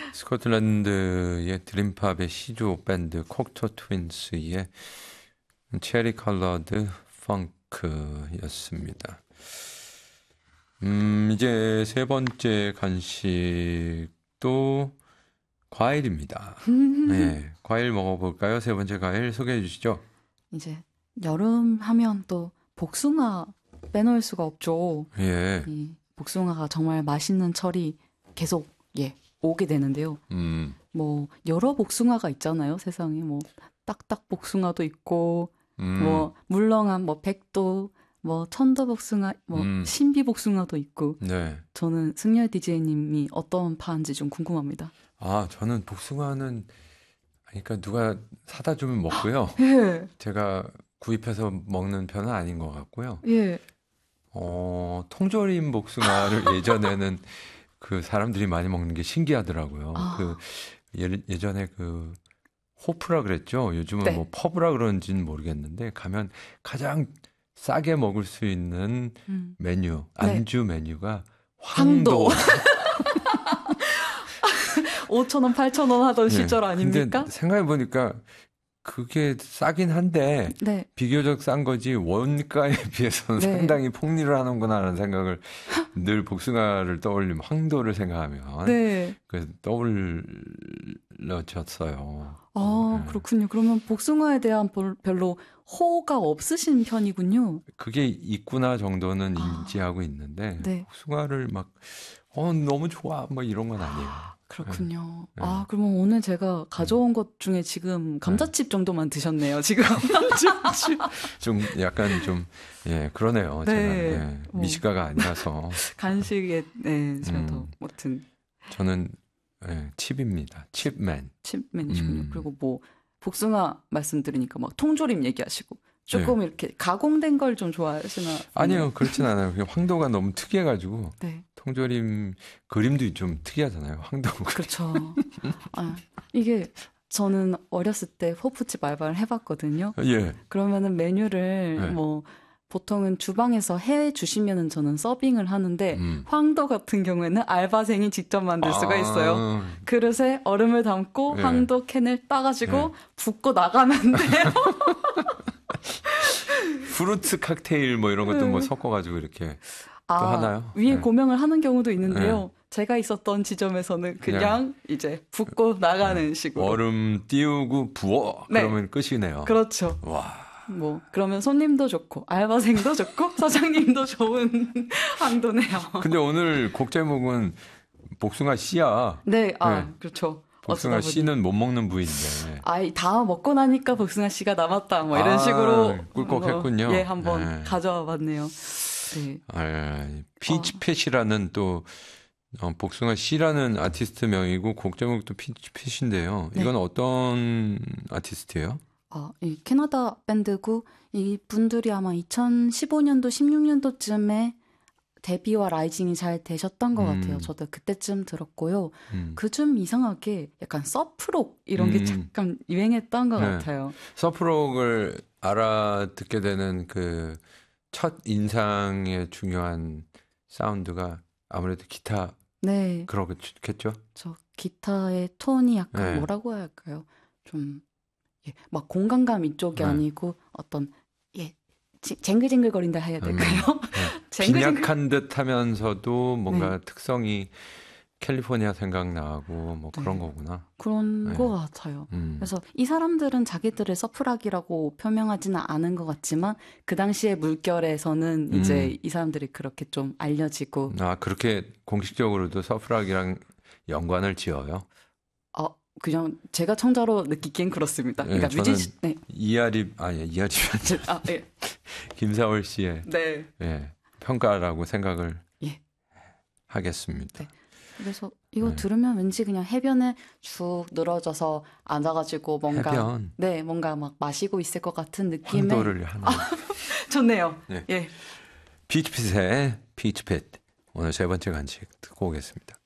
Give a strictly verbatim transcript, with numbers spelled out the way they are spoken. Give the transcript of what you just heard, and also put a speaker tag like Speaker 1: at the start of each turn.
Speaker 1: 스코틀랜드의 드림팝의 시조 밴드 콕토 트윈스의 체리 컬러드 펑크였습니다. 음, 이제 세 번째 간식도 과일입니다. 네, 과일 먹어볼까요? 세 번째 과일 소개해 주시죠.
Speaker 2: 이제 여름 하면 또 복숭아 빼놓을 수가 없죠.
Speaker 1: 예.
Speaker 2: 이 복숭아가 정말 맛있는 철이 계속 예 오게 되는데요.
Speaker 1: 음.
Speaker 2: 뭐 여러 복숭아가 있잖아요. 세상에 뭐 딱딱 복숭아도 있고
Speaker 1: 음.
Speaker 2: 뭐 물렁한 뭐 백도 뭐 천도 복숭아 뭐
Speaker 1: 음.
Speaker 2: 신비 복숭아도 있고.
Speaker 1: 네.
Speaker 2: 저는 승열 디제이님이 어떤 파인지 좀 궁금합니다.
Speaker 1: 아, 저는 복숭아는 그러니까 누가 사다 주면 먹고요.
Speaker 2: 예.
Speaker 1: 제가 구입해서 먹는 편은 아닌 것 같고요.
Speaker 2: 예.
Speaker 1: 어, 통조림 복숭아를 예전에는 그 사람들이 많이 먹는 게 신기하더라고요.
Speaker 2: 아.
Speaker 1: 그 예, 예전에 그 호프라 그랬죠. 요즘은
Speaker 2: 네.
Speaker 1: 뭐 퍼브라 그런지는 모르겠는데 가면 가장 싸게 먹을 수 있는
Speaker 2: 음.
Speaker 1: 메뉴,
Speaker 2: 네.
Speaker 1: 안주 메뉴가 황도.
Speaker 2: 황도. 오천 원, 팔천 원 하던
Speaker 1: 네.
Speaker 2: 시절 아닙니까?
Speaker 1: 근데 생각해 보니까 그게 싸긴 한데
Speaker 2: 네.
Speaker 1: 비교적 싼 거지 원가에 비해서는
Speaker 2: 네.
Speaker 1: 상당히 폭리를 하는구나라는 생각을 늘 복숭아를 떠올리면 황도를 생각하면
Speaker 2: 네.
Speaker 1: 그 떠올려졌어요.
Speaker 2: 아,
Speaker 1: 네.
Speaker 2: 그렇군요. 그러면 복숭아에 대한 볼- 별로 호가 없으신 편이군요.
Speaker 1: 그게 있구나 정도는
Speaker 2: 아.
Speaker 1: 인지하고 있는데
Speaker 2: 네.
Speaker 1: 복숭아를 막 어, 너무 좋아 뭐 이런 건 아니에요.
Speaker 2: 그렇군요.
Speaker 1: 네.
Speaker 2: 아, 그러면 오늘 제가 가져온 것 중에 지금 감자칩 정도만 드셨네요, 지금.
Speaker 1: 좀 약간 좀 예 그러네요.
Speaker 2: 네.
Speaker 1: 제가 예,
Speaker 2: 뭐.
Speaker 1: 미식가가 아니라서
Speaker 2: 간식에, 네, 저도,
Speaker 1: 음.
Speaker 2: 아무튼,
Speaker 1: 저는 예, 칩입니다. 칩맨.
Speaker 2: 칩맨이시군요.
Speaker 1: 음.
Speaker 2: 그리고 뭐, 복숭아 말씀 들으니까 막 통조림 얘기하시고, 조금 이렇게 가공된 걸 좀 좋아하시나?
Speaker 1: 아니요, 그렇진 않아요. 그냥 황도가 너무 특이해가지고
Speaker 2: 네.
Speaker 1: 통조림 그림도 좀 특이하잖아요. 황도.
Speaker 2: 그렇죠. 아, 이게 저는 어렸을 때 호프집 알바를 해봤거든요.
Speaker 1: 예.
Speaker 2: 그러면은 메뉴를
Speaker 1: 네.
Speaker 2: 뭐 보통은 주방에서 해 주시면은 저는 서빙을 하는데
Speaker 1: 음.
Speaker 2: 황도 같은 경우에는 알바생이 직접 만들 수가
Speaker 1: 아,
Speaker 2: 있어요. 그릇에 얼음을 담고
Speaker 1: 네.
Speaker 2: 황도 캔을 따가지고
Speaker 1: 네.
Speaker 2: 붓고 나가면 돼요.
Speaker 1: 프루트 칵테일 뭐 이런 것도
Speaker 2: 네.
Speaker 1: 뭐 섞어가지고 이렇게
Speaker 2: 아,
Speaker 1: 또 하나요?
Speaker 2: 위에
Speaker 1: 네.
Speaker 2: 고명을 하는 경우도 있는데요. 제가 있었던 지점에서는 그냥,
Speaker 1: 그냥
Speaker 2: 이제 붓고 나가는 식으로.
Speaker 1: 얼음 띄우고 부어
Speaker 2: 네.
Speaker 1: 그러면 끝이네요.
Speaker 2: 그렇죠.
Speaker 1: 와.
Speaker 2: 뭐 그러면 손님도 좋고 알바생도 좋고 사장님도 좋은 황도네요.
Speaker 1: 근데 오늘 곡 제목은 복숭아 씨야.
Speaker 2: 네, 아
Speaker 1: 네.
Speaker 2: 그렇죠.
Speaker 1: 복숭아
Speaker 2: 어쩌다 보니.
Speaker 1: 씨는 못 먹는 부위인데.
Speaker 2: 아이 다 먹고 나니까 복숭아 씨가 남았다 뭐 이런
Speaker 1: 아,
Speaker 2: 식으로
Speaker 1: 꿀꺽했군요.
Speaker 2: 뭐, 예, 한번
Speaker 1: 네.
Speaker 2: 가져와 봤네요. 네.
Speaker 1: 아, 피치팻이라는 또 어, 복숭아 씨라는 아티스트 명이고 곡 제목도 피치팻인데요.
Speaker 2: 네.
Speaker 1: 이건 어떤 아티스트예요?
Speaker 2: 아, 이 캐나다 밴드고 이 분들이 아마 이천십오 년도, 십육 년도쯤에 데뷔와 라이징이 잘 되셨던 것
Speaker 1: 음.
Speaker 2: 같아요. 저도 그때쯤 들었고요.
Speaker 1: 음.
Speaker 2: 그중 이상하게 약간 서프록 이런 게
Speaker 1: 음.
Speaker 2: 잠깐 유행했던 것
Speaker 1: 네.
Speaker 2: 같아요.
Speaker 1: 서프록을 알아듣게 되는 그 첫 인상의 중요한 사운드가 아무래도 기타
Speaker 2: 네,
Speaker 1: 그러겠죠?
Speaker 2: 저 기타의 톤이 약간
Speaker 1: 네.
Speaker 2: 뭐라고 해야 할까요? 좀, 예, 막 공간감 이쪽이
Speaker 1: 네.
Speaker 2: 아니고 어떤, 예, 지- 쟁글쟁글거린다 해야 될까요?
Speaker 1: 네.
Speaker 2: 쟁글쟁글.
Speaker 1: 빈약한 듯 하면서도 뭔가
Speaker 2: 네.
Speaker 1: 특성이 캘리포니아 생각나고 뭐 그런
Speaker 2: 네.
Speaker 1: 거구나.
Speaker 2: 그런
Speaker 1: 네.
Speaker 2: 것 같아요.
Speaker 1: 음.
Speaker 2: 그래서 이 사람들은 자기들을 서프락이라고 표명하지는 않은 것 같지만 그 당시의 물결에서는 이제
Speaker 1: 음.
Speaker 2: 이 사람들이 그렇게 좀 알려지고
Speaker 1: 아, 그렇게 공식적으로도 서프락이랑 연관을 지어요?
Speaker 2: 어, 그냥 제가 청자로 느끼기엔 그렇습니다.
Speaker 1: 네,
Speaker 2: 그러니까
Speaker 1: 저는
Speaker 2: 뮤지션, 네.
Speaker 1: 이하립, 아니, 이하립이 아니라
Speaker 2: 아, 예.
Speaker 1: 김사월 씨의
Speaker 2: 네.
Speaker 1: 예, 평가라고 생각을
Speaker 2: 예.
Speaker 1: 하겠습니다.
Speaker 2: 네. 그래서 이거
Speaker 1: 네.
Speaker 2: 들으면 왠지 그냥 해변에 쭉 늘어져서 앉아가지고 뭔가
Speaker 1: 해변.
Speaker 2: 네 뭔가 막 마시고 있을 것 같은 느낌의
Speaker 1: 황도를 하는.
Speaker 2: 좋네요.
Speaker 1: 네.
Speaker 2: 예.
Speaker 1: 피치핏의 피치핏. 오늘 세 번째 간식 듣고 오겠습니다.